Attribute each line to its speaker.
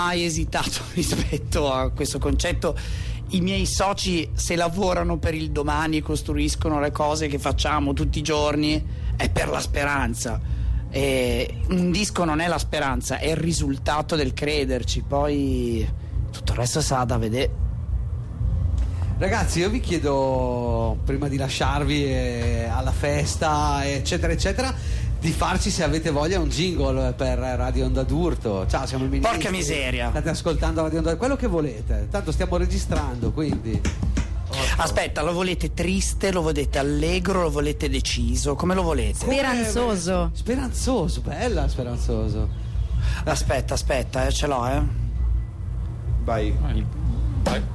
Speaker 1: mai esitato rispetto a questo concetto. I miei soci, se lavorano per il domani e costruiscono le cose che facciamo tutti i giorni, è per la speranza. Un disco non è la speranza, è il risultato del crederci, poi tutto il resto sarà da vedere.
Speaker 2: Ragazzi, io vi chiedo, prima di lasciarvi alla festa eccetera eccetera, di farci, se avete voglia, un jingle per Radio Onda d'Urto. Ciao, siamo i Ministri.
Speaker 1: Porca miseria.
Speaker 2: State ascoltando Radio Onda, quello che volete, tanto stiamo registrando, quindi
Speaker 1: Aspetta, lo volete triste, lo volete allegro, lo volete deciso, come lo volete?
Speaker 3: Speranzoso.
Speaker 2: Speranzoso, bella, speranzoso.
Speaker 1: Aspetta, ce l'ho,
Speaker 4: Vai.